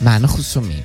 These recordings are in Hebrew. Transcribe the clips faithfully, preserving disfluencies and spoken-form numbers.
מה אנחנו שומעים?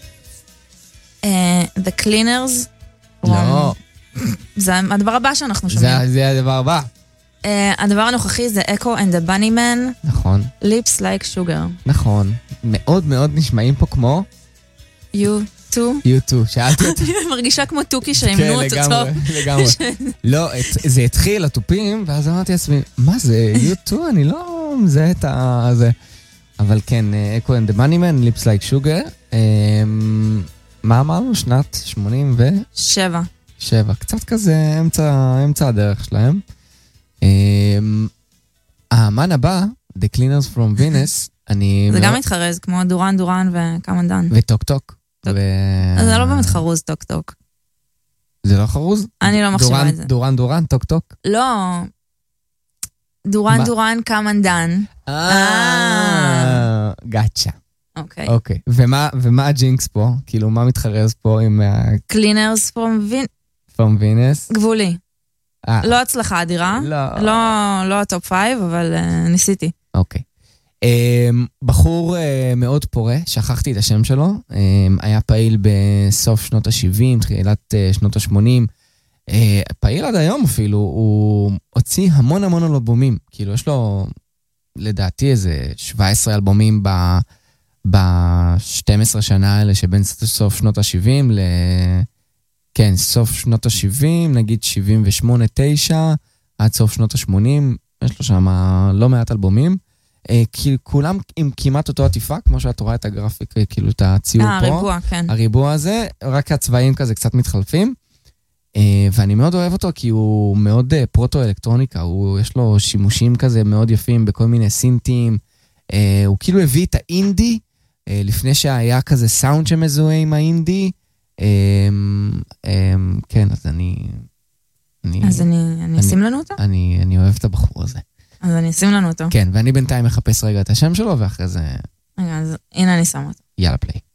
The Cleaners. לא. זה הדבר הבא שאנחנו שומעים. זה הדבר הבא. הדבר הנוכחי זה Echo and the Bunnymen. נכון. Lips Like Sugar. נכון. מאוד מאוד נשמעים פה כמו... You too. You too. שאלתי אותי. אני מרגישה כמו טוקי שאימנו אותו טוב. כן, לגמרי, לגמרי. לא, זה התחיל, הטופים, ואז אמרתי לעצמי, מה זה? You too? אני לא מזהה את זה. אבל כן, Echo and the Bunnymen, Lips Like Sugar. מה אמרנו? שנת שמונים ושבע. שבע. קצת כזה אמצע הדרך שלהם. האמן הבא, The Cleaners from Venus, אני... זה גם מתחרז, כמו דורן דורן וקמנדן. וטוק טוק. אז זה לא באמת חרוז, טוק טוק. זה לא חרוז? אני לא מחשיבה את זה. דורן דורן, טוק טוק? לא. דורן דורן, קמנדן. אה, גאצ'ה. אוקיי. אוקיי. ומה הג'ינקס פה? כאילו, מה מתחרז פה עם... Cleaners from Venus. From Venus. גבולי. לא הצלחה אדירה. לא הטופ פייב, אבל ניסיתי. אוקיי. בחור מאוד פורה, שכחתי את השם שלו, היה פעיל בסוף שנות ה-שבעים, תחילת שנות ה-שמונים, פעיל עד היום אפילו, הוא הוציא המון המון אלבומים, כאילו יש לו לדעתי איזה שבע עשרה אלבומים ב-שתים עשרה שנה האלה שבין סוף שנות ה-שבעים ל... כן, סוף שנות ה-שבעים, נגיד שבעים ושמונה תשע, עד סוף שנות ה-שמונים, יש לו שם לא מעט אלבומים, כי כולם עם כמעט אותו עטיפה, כמו שאת רואה את הגרפיק, כאילו את הציור פה. הריבוע, כן. הריבוע הזה, רק הצבעים כזה קצת מתחלפים, ואני מאוד אוהב אותו, כי הוא מאוד פרוטו-אלקטרוניקה, הוא, יש לו שימושים כזה מאוד יפים בכל מיני סינטים, הוא כאילו הביא את האינדי, לפני שהיה כזה סאונד שמזוהה עם האינדי, כן, אז אני... אז אני אשים לנו אותו? אני אוהב את הבחור הזה. אז אני אשים לנו אותו. כן, ואני בינתיים מחפש רגע את השם שלו, ואחרי זה... רגע, אז הנה אני שם אותו. יאללה פליי.